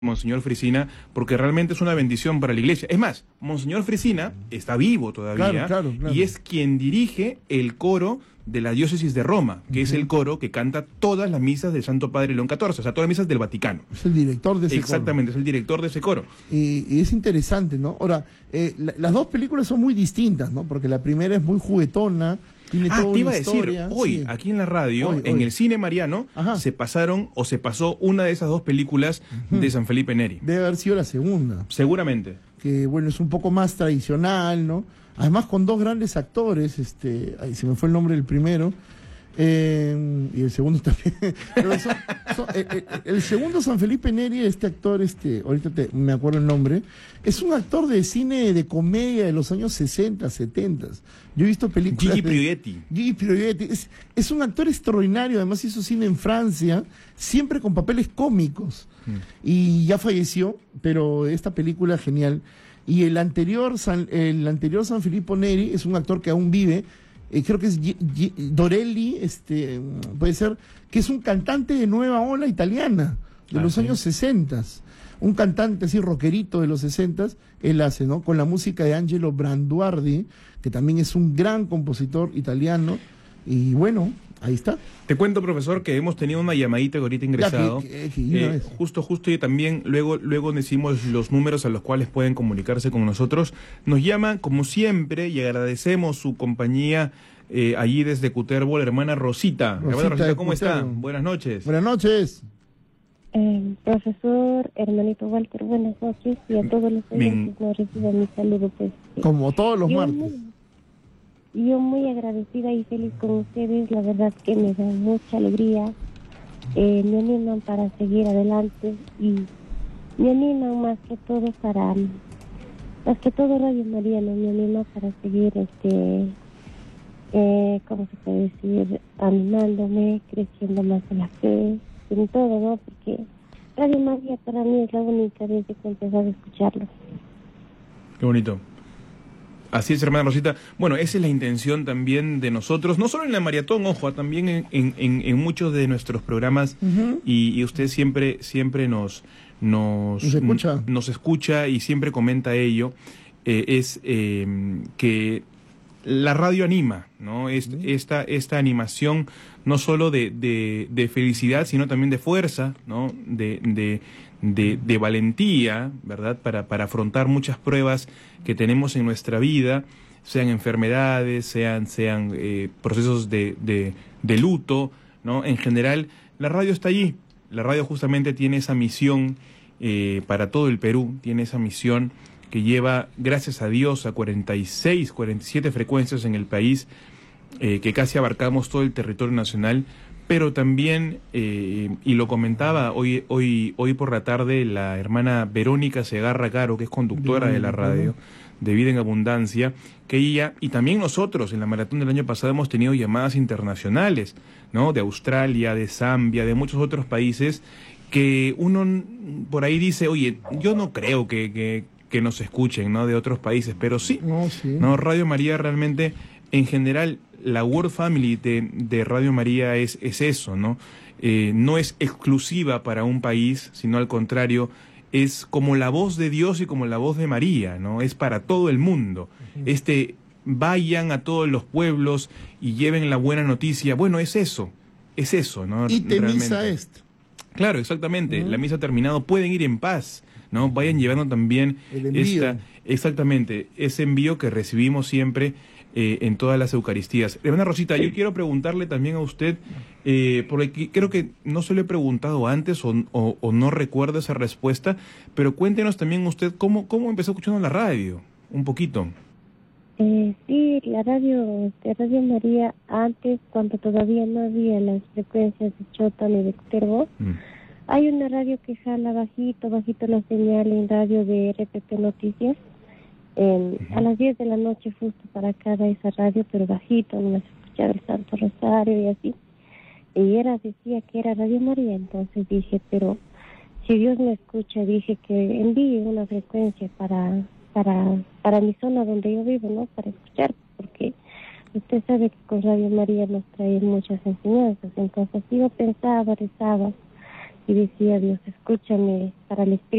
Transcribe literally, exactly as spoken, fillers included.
Monseñor Frisina, porque realmente es una bendición para la iglesia. Es más, Monseñor Frisina está vivo todavía, claro, claro, claro. y es quien dirige el coro de la diócesis de Roma, que uh-huh. es el coro que canta todas las misas del Santo Padre León catorce, o sea, todas las misas del Vaticano. Es el director de ese Exactamente, coro. es el director de ese coro. Y, y es interesante, ¿no? Ahora, eh, la, las dos películas son muy distintas, ¿no? Porque la primera es muy juguetona, tiene ah, toda te iba una a decir, historia. hoy, sí. aquí en la radio, Hoy, en hoy. el cine mariano, Ajá. se pasaron o se pasó una de esas dos películas uh-huh. de San Felipe Neri. Debe haber sido la segunda. Seguramente. Que, bueno, es un poco más tradicional, ¿no? Además con dos grandes actores, este, ahí se me fue el nombre del primero, eh, y el segundo también. Pero son, son, eh, eh, el segundo, San Felipe Neri, este actor, este, ahorita te, me acuerdo el nombre, es un actor de cine de comedia de los años sesenta, setenta. Yo he visto películas. Gigi Prioletti. Gigi Prioletti. Es, es un actor extraordinario, además hizo cine en Francia, siempre con papeles cómicos. Mm. Y ya falleció, pero esta película es genial. Y el anterior, San, el anterior San Filippo Neri es un actor que aún vive. Eh, creo que es G G Dorelli, este, puede ser, que es un cantante de nueva ola italiana, de ah, los ¿sí? años sesenta. Un cantante así rockerito de los sesenta, él hace, ¿no? Con la música de Angelo Branduardi, que también es un gran compositor italiano. Y bueno, ahí está. Te cuento, profesor, que hemos tenido una llamadita que ahorita ingresado. Ya, que, que, que eh, justo, justo, y también luego, luego decimos los números a los cuales pueden comunicarse con nosotros. Nos llaman, como siempre, y agradecemos su compañía eh, allí desde Cutervo, la hermana Rosita. Rosita hermana Rosita, ¿cómo Cutervo. está? Buenas noches. Buenas noches. Eh, profesor, hermanito Walter, buenas noches, y a todos los oyentes no reciban mi saludo, pues. Como todos los yo martes. Muy, yo muy agradecida y feliz con ustedes, la verdad que me da mucha alegría, eh, me animan para seguir adelante y me animan más que todo para, más que todo Radio María no me anima para seguir, este, eh, ¿cómo se puede decir? Animándome, creciendo más en la fe. En todo, ¿no? Porque Radio María para mí es la única desde que empecé a escucharlo. Qué bonito. Así es, hermana Rosita. Bueno, esa es la intención también de nosotros, no solo en la maratón, ojo, también en, en, en muchos de nuestros programas, uh-huh. y, y usted siempre siempre nos nos, ¿Nos escucha? nos escucha y siempre comenta ello, eh, es eh, que la radio anima, ¿no? Est, esta, esta animación no solo de, de, de felicidad, sino también de fuerza, ¿no? De, de, de, de valentía, ¿verdad? Para, para afrontar muchas pruebas que tenemos en nuestra vida, sean enfermedades, sean, sean eh, procesos de, de, de luto, ¿no? En general, la radio está allí. La radio justamente tiene esa misión eh, para todo el Perú, tiene esa misión que lleva, gracias a Dios, a cuarenta y seis, cuarenta y siete frecuencias en el país, eh, que casi abarcamos todo el territorio nacional, pero también, eh, y lo comentaba hoy, hoy, hoy por la tarde, la hermana Verónica Segarra Caro, que es conductora de la radio, de Vida en Abundancia, que ella, y también nosotros en la maratón del año pasado hemos tenido llamadas internacionales, ¿no? De Australia, de Zambia, de muchos otros países, que uno por ahí dice, oye, yo no creo que... que que nos escuchen, ¿no? De otros países, pero sí, no, sí. ¿no? Radio María realmente, en general, la World Family de, de Radio María es, es eso, ¿no? Eh, no es exclusiva para un país, sino al contrario, es como la voz de Dios y como la voz de María, ¿no? Es para todo el mundo. Uh-huh. Este, vayan a todos los pueblos y lleven la buena noticia. Bueno, es eso, es eso, ¿no? Y te misa esto. Claro, exactamente. Uh-huh. La misa ha terminado, pueden ir en paz, ¿no? Vayan llevando también esta, exactamente, ese envío que recibimos siempre eh, en todas las Eucaristías. Hermana Rosita, yo quiero preguntarle también a usted, eh, porque creo que no se lo he preguntado antes o, o, o no recuerdo esa respuesta, pero cuéntenos también usted cómo, cómo empezó escuchando la radio, un poquito. Eh, sí, la radio de Radio María, antes, cuando todavía no había las frecuencias de Chota ni de Cutervo, mm. hay una radio que jala bajito, bajito la señal en radio de R P P Noticias. Eh, uh-huh. A las diez de la noche justo para acá da esa radio, pero bajito, no se escuchaba el Santo Rosario y así. Y era, decía que era Radio María, entonces dije, pero si Dios me escucha, dije que envíe una frecuencia para, para, para mi zona donde yo vivo, ¿no? Para escuchar, porque usted sabe que con Radio María nos trae muchas enseñanzas. Entonces yo pensaba, rezaba, y decía: Dios, escúchame para el espíritu